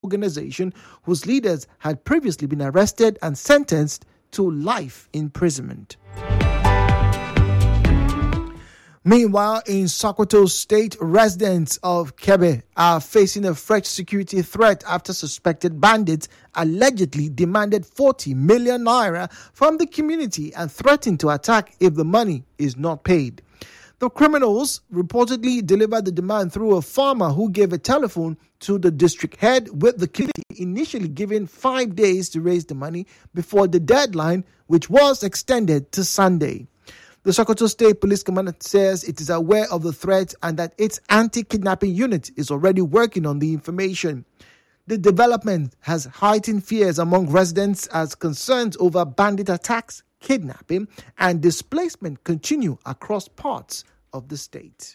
organization whose leaders had previously been arrested and sentenced to life imprisonment. Meanwhile, in Sokoto State, residents of Kebe are facing a fresh security threat after suspected bandits allegedly demanded 40 million naira from the community and threatened to attack if the money is not paid. The criminals reportedly delivered the demand through a farmer who gave a telephone to the district head, with the community initially given 5 days to raise the money before the deadline, which was extended to Sunday. The Sokoto State Police Commander says it is aware of the threat and that its anti-kidnapping unit is already working on the information. The development has heightened fears among residents as concerns over bandit attacks, kidnapping, and displacement continue across parts of the state.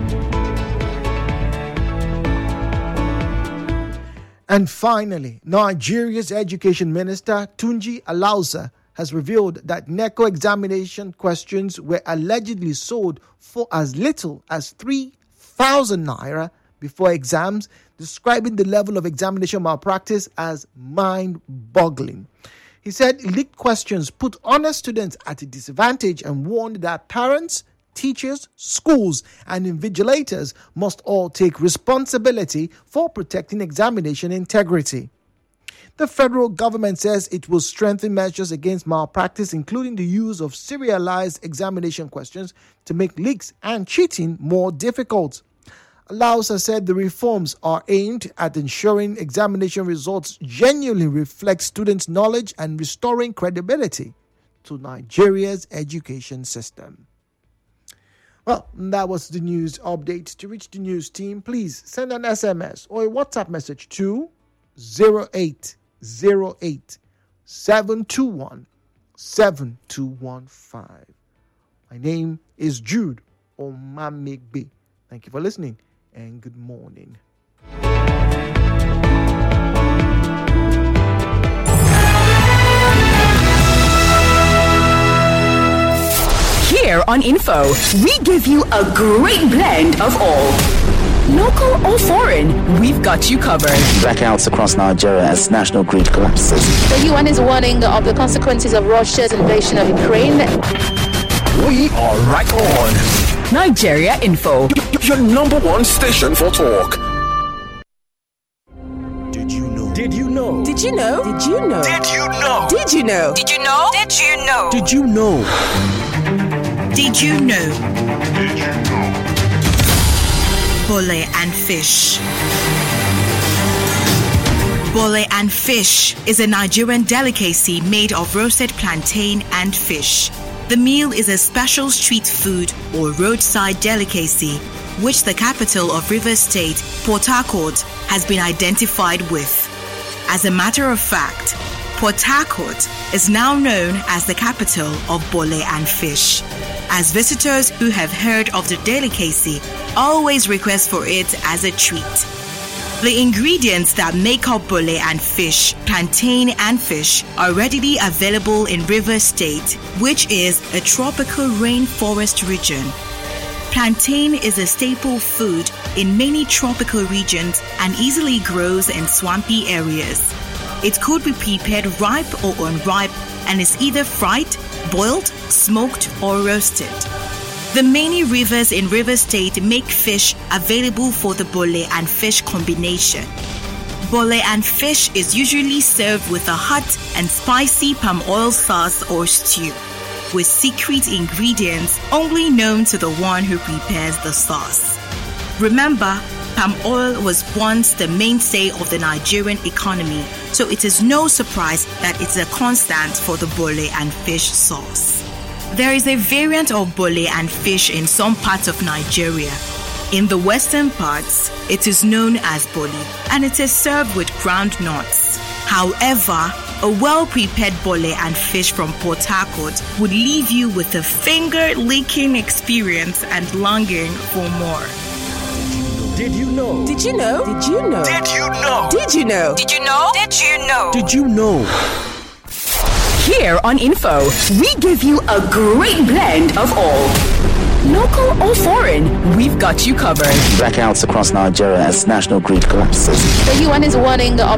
And finally, Nigeria's Education Minister Tunji Alausa has revealed that NECO examination questions were allegedly sold for as little as 3,000 naira before exams, describing the level of examination malpractice as mind-boggling. He said leaked questions put honest students at a disadvantage and warned that parents, teachers, schools, and invigilators must all take responsibility for protecting examination integrity. The federal government says it will strengthen measures against malpractice, including the use of serialized examination questions to make leaks and cheating more difficult. Alausa said the reforms are aimed at ensuring examination results genuinely reflect students' knowledge and restoring credibility to Nigeria's education system. Well, that was the news update. To reach the news team, please send an SMS or a WhatsApp message to 0808-721-7215. My name is Jude Omamegbe. Thank you for listening and good morning. Here on Info, we give you a great blend of all. Local or foreign, we've got you covered. Blackouts across Nigeria as national grid collapses. The UN is warning of the consequences of Russia's invasion of Ukraine. We are right on. Nigeria Info, your number one station for talk. Did you know? Did you know? Did you know? Did you know? Did you know? Did you know? Did you know? Did you know? Did you know? Did you know? Bole and fish. Bole and fish is a Nigerian delicacy made of roasted plantain and fish. The meal is a special street food or roadside delicacy which the capital of Rivers State, Port Harcourt, has been identified with. As a matter of fact, Port Harcourt is now known as the capital of Bole and fish, as visitors who have heard of the delicacy always request for it as a treat. The ingredients that make up bole and fish, plantain and fish, are readily available in Rivers State, which is a tropical rainforest region. Plantain is a staple food in many tropical regions and easily grows in swampy areas. It could be prepared ripe or unripe and is either fried, boiled, smoked, or roasted. The many rivers in Rivers State make fish available for the bole and fish combination. Bole and fish is usually served with a hot and spicy palm oil sauce or stew, with secret ingredients only known to the one who prepares the sauce. Remember, palm oil was once the mainstay of the Nigerian economy, so it is no surprise that it's a constant for the bole and fish sauce. There is a variant of bole and fish in some parts of Nigeria. In the western parts, it is known as bole, and it is served with ground nuts. However, a well-prepared bole and fish from Port Harcourt would leave you with a finger-licking experience and longing for more. Did you know? Did you know? Did you know? Did you know? Did you know? Did you know? Did you know? Did you know? Here on Info, we give you a great blend of all. Local or foreign, we've got you covered. Blackouts across Nigeria as national grid collapses. The UN is warning of